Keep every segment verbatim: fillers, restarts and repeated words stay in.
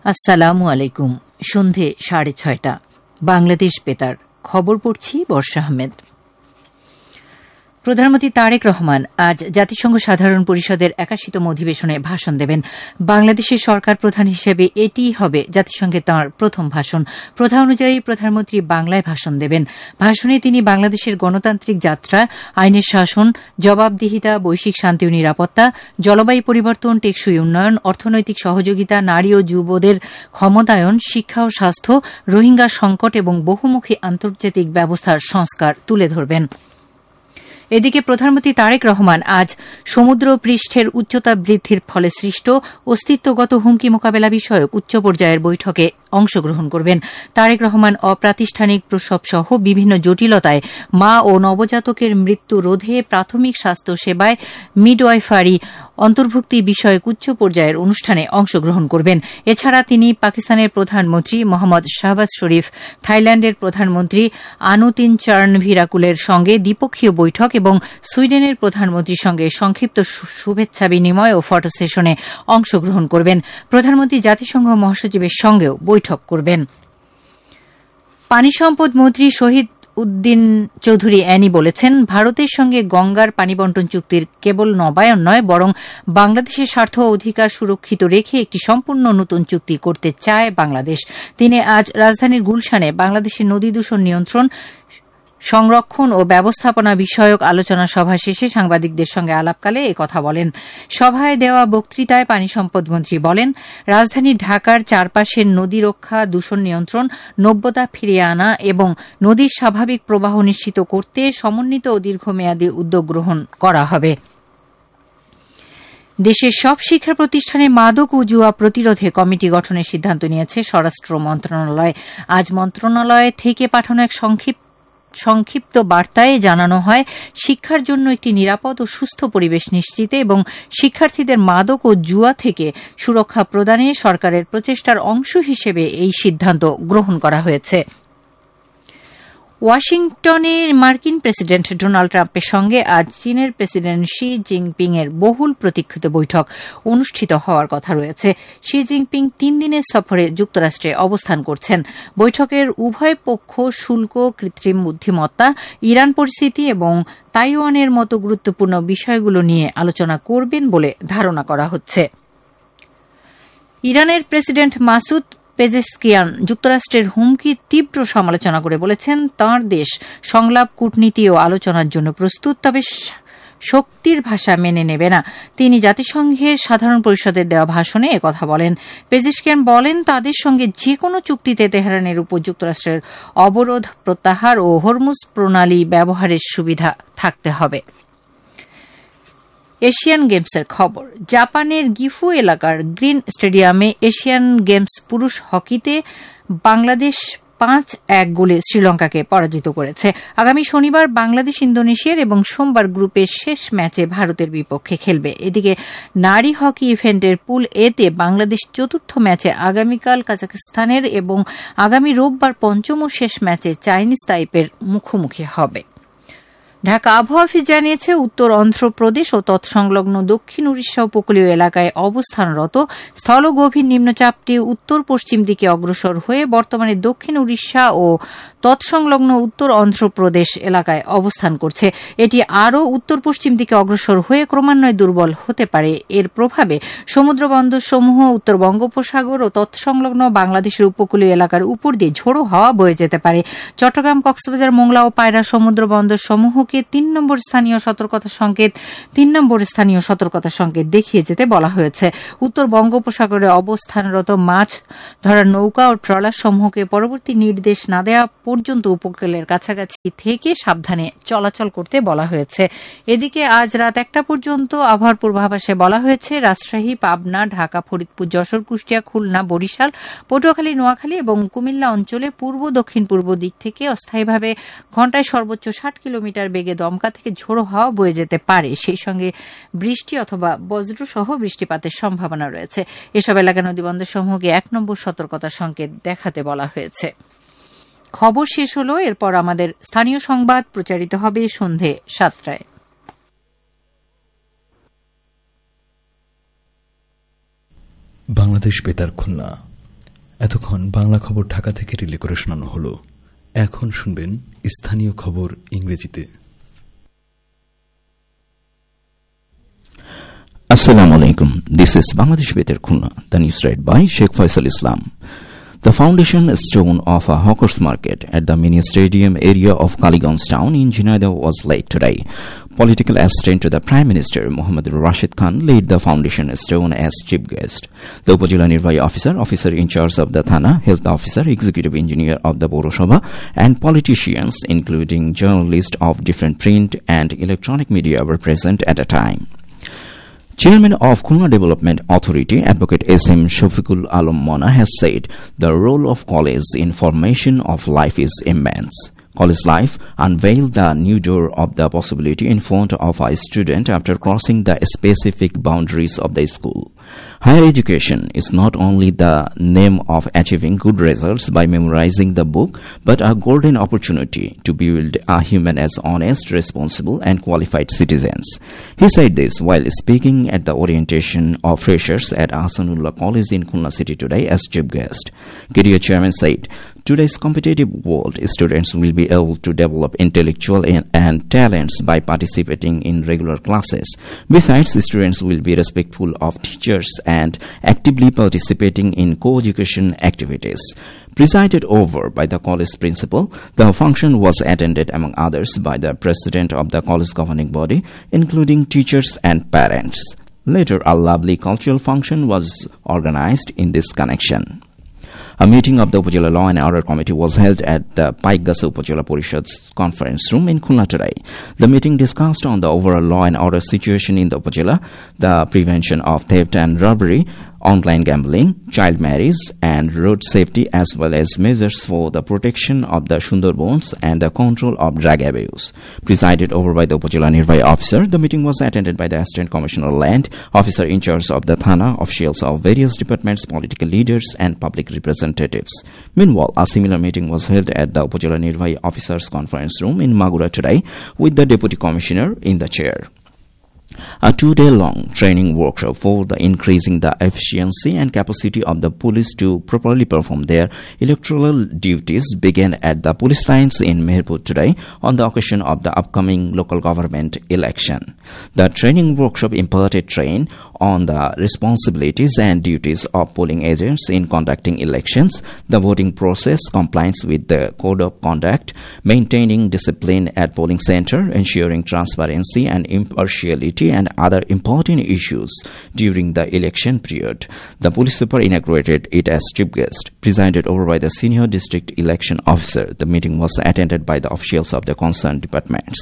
আসসালামু আলাইকুম। সন্ধে সাড়ে ছয়টা। বাংলাদেশ বেতার খবর পড়ছি বর্ষা আহমেদ। প্রধানমন্ত্রী তারেক রহমান আজ জাতিসংঘ সাধারণ পরিষদের একাশিতম অধিবেশনে ভাষণ দেবেন। বাংলাদেশের সরকার প্রধান হিসেবে এটিই হবে জাতিসংঘে তাঁর প্রথম ভাষণ। প্রথা অনুযায়ী প্রধানমন্ত্রী বাংলায় ভাষণ দেবেন। ভাষণে তিনি বাংলাদেশের গণতান্ত্রিক যাত্রা, আইনের শাসন, জবাবদিহিতা, বৈশ্বিক শান্তি ও নিরাপত্তা, জলবায়ু পরিবর্তন, টেকসই উন্নয়ন, অর্থনৈতিক সহযোগিতা, নারী ও যুবদের ক্ষমতায়ন, শিক্ষা ও স্বাস্থ্য, রোহিঙ্গা সংকট এবং বহুমুখী আন্তর্জাতিক ব্যবস্থার সংস্কার তুলে ধরবেন। এদিকে প্রধানমন্ত্রী তারেক রহমান আজ সমুদ্র পৃষ্ঠের উচ্চতা বৃদ্ধির ফলে সৃষ্ট অস্তিত্বগত হুমকি মোকাবেলা বিষয়ক উচ্চ পর্যায়ের বৈঠকে অংশগ্রহণ করবেন। তারেক রহমান অপ্রাতিষ্ঠানিক প্রসব সহ বিভিন্ন জটিলতায় মা ও নবজাতকের মৃত্যু রোধে প্রাথমিক স্বাস্থ্য সেবায় মিডওয়াইফারি অন্তর্ভুক্তি বিষয়ক উচ্চ পর্যায়ের অনুষ্ঠানে অংশগ্রহণ করবেন। এছাড়া তিনি পাকিস্তানের প্রধানমন্ত্রী মোহাম্মদ শাহবাজ শরীফ, থাইল্যান্ডের প্রধানমন্ত্রী আনুতিন চার্নভিরাকুলের সঙ্গে দ্বিপক্ষীয় বৈঠক এবং সুইডেনের প্রধানমন্ত্রীর সঙ্গে সংক্ষিপ্ত শুভেচ্ছা বিনিময় ও ফটো সেশনে অংশগ্রহণ করবেন। প্রধানমন্ত্রী জাতিসংঘ মহাসচিবের সঙ্গেও বৈঠক করবেন। পানি সম্পদ মন্ত্রী শহীদ উদ্দিন চৌধুরী অ্যানি বলেছেন, ভারতের সঙ্গে গঙ্গার পানি বন্টন চুক্তির কেবল নবায়ন নয়, বরং বাংলাদেশের স্বার্থ ও অধিকার সুরক্ষিত রেখে একটি সম্পূর্ণ নতুন চুক্তি করতে চায় বাংলাদেশ। তিনি আজ রাজধানীর গুলশানে বাংলাদেশের নদী দূষণ নিয়ন্ত্রণ, সংরক্ষণ ও ব্যবস্থাপনা বিষয়ক আলোচনা সভা শেষে সাংবাদিকদের সঙ্গে আলাপকালে একথা বলেন। সভায় দেওয়া বক্তৃতায় পানি সম্পদ মন্ত্রী বলেন, রাজধানী ঢাকার চারপাশের নদী রক্ষা, দূষণ নিয়ন্ত্রণ, নব্যতা ফিরিয়ে আনা এবং নদীর স্বাভাবিক প্রবাহ নিশ্চিত করতে সমন্বিত ও দীর্ঘমেয়াদী উদ্যোগ গ্রহণ করা হবে। দেশের সব শিক্ষা প্রতিষ্ঠানে মাদক ও জুয়া প্রতিরোধে কমিটি গঠনের সিদ্ধান্ত নিয়েছে স্বরাষ্ট্র মন্ত্রণালয়। আজ মন্ত্রণালয় থেকে পাঠানো এক সংক্ষিপ্ত সংক্ষিপ্ত বার্তায় জানানো হয়, শিক্ষার জন্য একটি নিরাপদ ও সুস্থ পরিবেশ নিশ্চিতে এবং শিক্ষার্থীদের মাদক ও জুয়া থেকে সুরক্ষা প্রদানে সরকারের প্রচেষ্টার অংশ হিসেবে এই সিদ্ধান্ত গ্রহণ করা হয়েছে। ওয়াশিংটনে মার্কিন প্রেসিডেন্ট ডোনাল্ড ট্রাম্পের সঙ্গে আজ চীনের প্রেসিডেন্ট শি জিনপিং এর বহুল প্রতীক্ষিত বৈঠক অনুষ্ঠিত হওয়ার কথা রয়েছে। শি জিনপিং তিন দিনের সফরে যুক্তরাষ্ট্রে অবস্থান করছেন। বৈঠকের উভয় পক্ষ শুল্ক, কৃত্রিম বুদ্ধিমত্তা, ইরান পরিস্থিতি এবং তাইওয়ানের মতো গুরুত্বপূর্ণ বিষয়গুলো নিয়ে আলোচনা করবেন বলে ধারণা করা হচ্ছে। ইরানের প্রেসিডেন্ট মাসুদ পেজেশকিয়ান যুক্তরাষ্ট্রের হুমকির তীব্র সমালোচনা করে বলেছেন, তাঁর দেশ সংলাপ, কূটনীতি ও আলোচনার জন্য প্রস্তুত, তবে শক্তির ভাষা মেনে নেবে না। তিনি জাতিসংঘের সাধারণ পরিষদের দেওয়া ভাষণে একথা বলেন। পেজেশকিয়ান বলেন, তাদের সঙ্গে যে কোনো চুক্তিতে তেহরানের উপর যুক্তরাষ্ট্রের অবরোধ প্রত্যাহার ও হরমুজ প্রণালী ব্যবহারের সুবিধা থাকতে হবে। এশিয়ান গেমসের খবর। জাপানের গিফু এলাকার গ্রিন স্টেডিয়ামে এশিয়ান গেমস পুরুষ হকিতে বাংলাদেশ পাঁচ এক গোলে শ্রীলঙ্কাকে পরাজিত করেছে। আগামী শনিবার বাংলাদেশ ইন্দোনেশিয়ার এবং সোমবার গ্রুপের শেষ ম্যাচে ভারতের বিপক্ষে খেলবে। এদিকে নারী হকি ইভেন্টের পুল এতে বাংলাদেশ চতুর্থ ম্যাচে আগামীকাল কাজাখস্তানের এবং আগামী রোববার পঞ্চম ও শেষ ম্যাচে চাইনিজ তাইপের মুখোমুখি হবে। ঢাকা আবহাওয়া অফিস জানিয়েছে, উত্তর অন্ধ্রপ্রদেশ ও তৎসংলগ্ন দক্ষিণ উড়িষ্যা উপকূলীয় এলাকায় অবস্থানরত স্থল গভীর নিম্নচাপটি উত্তর পশ্চিম দিকে অগ্রসর হয়ে বর্তমানে দক্ষিণ উড়িষ্যা ও তৎসংলগ্ন উত্তর অন্ধ্রপ্রদেশ এলাকায় অবস্থান করছে। এটি আরও উত্তর পশ্চিম দিকে অগ্রসর হয়ে ক্রমান্বয়ে দুর্বল হতে পারে। এর প্রভাবে সমুদ্রবন্দরসমূহ, উত্তর বঙ্গোপসাগর ও তৎসংলগ্ন বাংলাদেশের উপকূলীয় এলাকার উপর দিয়ে ঝোড়ো হাওয়া বয়ে যেতে পারে। চট্টগ্রাম, কক্সবাজার, মোংলা ও পায়রা সমুদ্র বন্দরসমূহকে তিন নম্বর স্থানীয় সতর্কতা সংকেত তিন নম্বর স্থানীয় সতর্কতা সংকেত দেখিয়ে যেতে বলা হয়েছে। উত্তর বঙ্গোপসাগরে অবস্থানরত মাছ ধরার নৌকা ও ট্রলার সমূহকে পরবর্তী নির্দেশ না দেওয়া পর্যন্ত উপকূলের কাছাকাছি থেকে সাবধানে চলাচল করতে বলা হয়েছে। এদিকে আজ রাত একটা পর্যন্ত আবহাওয়ার পূর্বাভাসে বলা হয়েছে, রাজশাহী, পাবনা, ঢাকা, ফরিদপুর, যশোর, কুষ্টিয়া, খুলনা, বরিশাল, পটুয়াখালী, নোয়াখালী এবং কুমিল্লা অঞ্চলে পূর্ব দক্ষিণ পূর্ব দিক থেকে অস্থায়ীভাবে ঘণ্টায় সর্বোচ্চ ষাট কিলোমিটার বেগে দমকা থেকে ঝোড়ো হাওয়া বয়ে যেতে পারে। সেই সঙ্গে বৃষ্টি অথবা বজ্রসহ বৃষ্টিপাতের সম্ভাবনা রয়েছে। এসব এলাকা নদীবন্দর সমূহকে এক নম্বর সতর্কতা সংকেত দেখাতে বলা হয়েছে। খবর শেষ হল। এরপর আমাদের স্থানীয় সংবাদ প্রচারিত হবে সন্ধে সাতটায়। বাংলাদেশ বেতার খুলনা এতক্ষণ বাংলা খবর ঢাকা থেকে রিলে করে শোনানো হলো। এখন শুনবেন স্থানীয় খবর ইংরেজিতে। Assalamu alaikum. This is Bangladesh Beter Khulna. The news read by Sheikh Faisal Islam. The foundation stone of a hawker's market at the mini stadium area of Kaligons town in Jhinada was laid today. Political assistant to the Prime Minister Mohammad Rashid Khan laid the foundation stone as chief guest. The Upazila Nirvahi officer, officer in charge of the Thana, health officer, executive engineer of the Boro Sabha, and politicians, including journalists of different print and electronic media, were present at the time. Chairman of Khulna Development Authority, Advocate S M Shafiqul Alam Mona, has said the role of college in formation of life is immense. College life unveiled the new door of the possibility in front of a student after crossing the specific boundaries of the school. Higher education is not only the name of achieving good results by memorizing the book, but a golden opportunity to build a human as honest, responsible, and qualified citizens. He said this while speaking at the orientation of freshers at Ahsanullah College in Khulna City today as chief guest. K D A chairman said, today's competitive world, students will be able to develop intellectual and, and talents by participating in regular classes. Besides, students will be respectful of teachers and actively participating in co-education activities. Presided over by the college principal, the function was attended among others by the president of the college governing body, including teachers and parents. Later, a lovely cultural function was organized in this connection. A meeting of the Upazila Law and Order Committee was held at the Paikgasa Upazila Parishad's conference room in Khulna today. The meeting discussed on the overall law and order situation in the Upazila, the prevention of theft and robbery, online gambling, child marriage, and road safety, as well as measures for the protection of the Sundarbans and the control of drug abuse. Presided over by the Upazila Nirvahi officer, the meeting was attended by the Assistant Commissioner of Land, officer in charge of the Thana, officials of various departments, political leaders, and public representatives. Meanwhile, a similar meeting was held at the Upazila Nirvahi officers' conference room in Magura today, with the Deputy Commissioner in the chair. A two-day-long training workshop for the increasing the efficiency and capacity of the police to properly perform their electoral duties began at the police lines in Meherpur today on the occasion of the upcoming local government election. The training workshop imparted train on the responsibilities and duties of polling agents in conducting elections, the voting process, compliance with the code of conduct, maintaining discipline at polling center, ensuring transparency and impartiality, and other important issues during the election period. The police super inaugurated it as chief guest, presided over by the senior district election officer. The meeting was attended by the officials of the concerned departments.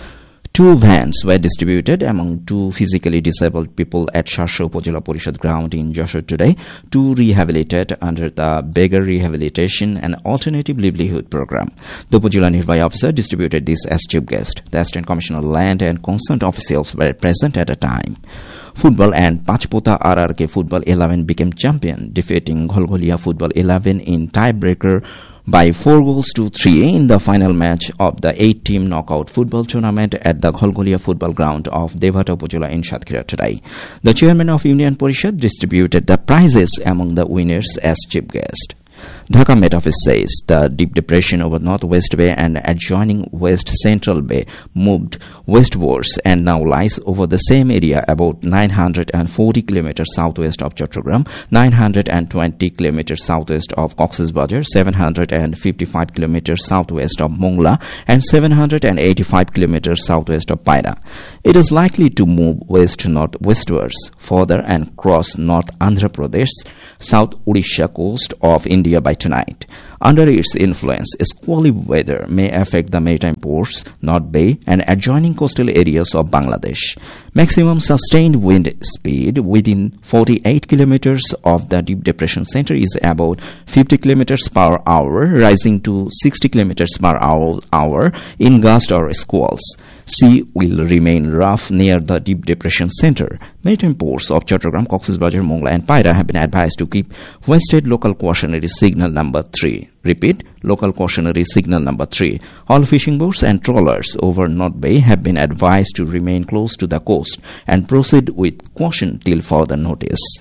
Two vans were distributed among two physically disabled people at Sharsha Upazila Parishad ground in Jashore today to rehabilitate under the Beggar Rehabilitation and Alternative Livelihood Program. The Upazila Nirvahi officer distributed this as chief guest. The Assistant Commissioner of Land and concerned officials were present at the time. Football and Pachpota R R K Football eleven became champion, defeating Gholgholia Football eleven in tiebreaker by four goals to three in the final match of the eight-team knockout football tournament at the Gholgholia football ground of Devata Upazila in Satkhira today. The chairman of Union Parishad distributed the prizes among the winners as chief guest. Dhaka Met Office says the deep depression over Northwest Bay and adjoining West Central Bay moved westwards and now lies over the same area about nine hundred forty kilometers southwest of Chattogram, nine hundred twenty kilometers southwest of Cox's Bazar, seven hundred fifty-five kilometers southwest of Mongla, and seven hundred eighty-five kilometers southwest of Paira. It is likely to move west-northwestwards further and cross North Andhra Pradesh, South Odisha coast of India by tonight. Under its influence, squally weather may affect the maritime ports, North Bay, and adjoining coastal areas of Bangladesh. Maximum sustained wind speed within forty-eight kilometers of the deep depression center is about fifty kilometers per hour, rising to sixty kilometers per hour in gusts or squalls. Sea will remain rough near the deep depression center. Maritime ports of Chattogram, Cox's Bazar, Mongla, and Paira have been advised to keep hoisted local cautionary signal number three. Repeat, local cautionary signal number three. All fishing boats and trawlers over North Bay have been advised to remain close to the coast and proceed with caution till further notice.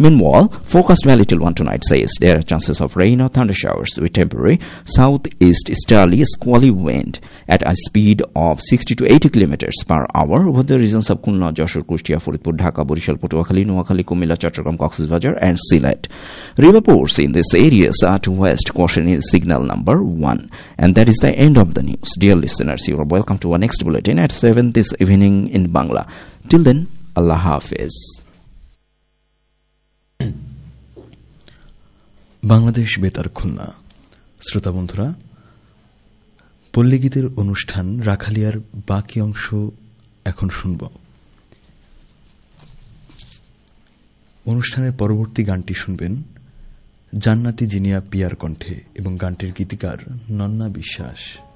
Meanwhile, forecast by Little One tonight says there are chances of rain or thunder showers with temporary southeast easterly squally wind at a speed of sixty to eighty kilometers per hour over the regions of Khulna, Joshua, Kushtia, Faridpur, Dhaka, Borishal, Patuakhali, Noakhali, Kumilla, Chattogram, Cox's Bazar, and Sylhet. River ports in these areas are to west. Caution is signal number one. And that is the end of the news. Dear listeners, you are welcome to our next bulletin at seven this evening in Bangla. Till then, Allah Hafiz. Bangladesh বেতার খুলনা। শ্রোতা বন্ধুরা, পল্লীগীতের অনুষ্ঠান রাখালিয়ার বাকি অংশ এখন শুনব। অনুষ্ঠানের পরবর্তী গানটি শুনবেন জান্নাতি জিনিয়া পিয়ার কণ্ঠে এবং গানটির গীতিকার নন্না বিশ্বাস।